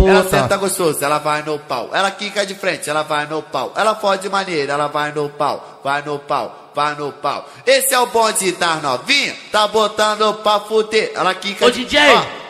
Ela senta gostoso, ela vai no pau. Ela quica de frente, ela vai no pau. Ela fode maneira, ela vai no pau. Vai no pau, vai no pau. Esse é o bonde das novinha, tá botando pra fuder. Ela quica Ô DJ,